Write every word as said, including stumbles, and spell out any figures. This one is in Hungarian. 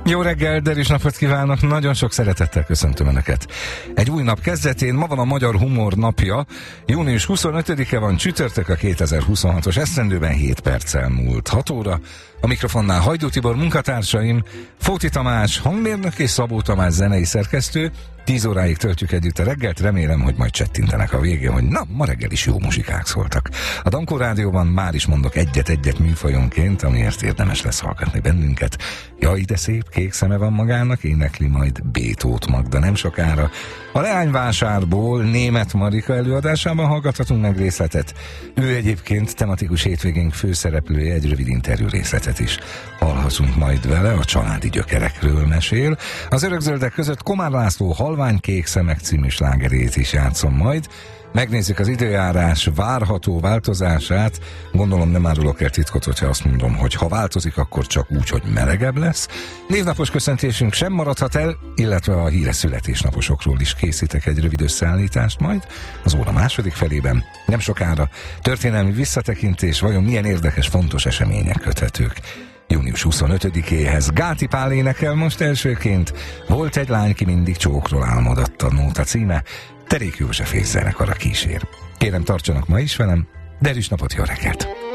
Jó reggel, derűs napot kívánok, nagyon sok szeretettel köszöntöm Önöket. Egy új nap kezdetén, ma van a Magyar Humor napja, június huszonötödike van, csütörtök, a kétezer-huszonhatos esztendőben hét perccel múlt hat óra. A mikrofonnál Hajdú Tibor, munkatársaim, Fóti Tamás, hangmérnök és Szabó Tamás zenei szerkesztő. tíz óráig töltjük együtt a reggelt, remélem, hogy majd csettintenek a végén, hogy na, ma reggel is jó muzsikák szóltak. A Dankó Rádióban már is mondok egyet-egyet műfajonként, amiért érdemes lesz hallgatni bennünket. Jaj, de szép kék szeme van magának, énekli majd B. Tóth Magda nem sokára. A Leányvásárból Németh Marika előadásában hallgathatunk meg részletet. Ő egyébként tematikus hétvégénk főszereplője, egy rövid interjú részletet is hallhatunk majd vele, a családi gyökerekről mesél. Az Örökzöldek között Komár László Halvány kék szemek című slágerét is játszom majd. Megnézzük az időjárás várható változását. Gondolom nem árulok el titkot, hogyha azt mondom, hogy ha változik, akkor csak úgy, hogy melegebb lesz. Névnapos köszöntésünk sem maradhat el, illetve a híres születésnaposokról is készítek egy rövid összeállítást majd az óra második felében. Nem sokára történelmi visszatekintés, vajon milyen érdekes, fontos események köthetők június huszonötödikéhez. Gáti Pál énekel most elsőként. Volt egy lány, ki mindig csókról álmodott, a nóta címe. Terék József és zenekara kísér. Kérem, tartsanak ma is velem, derűs napot, jó reggelt!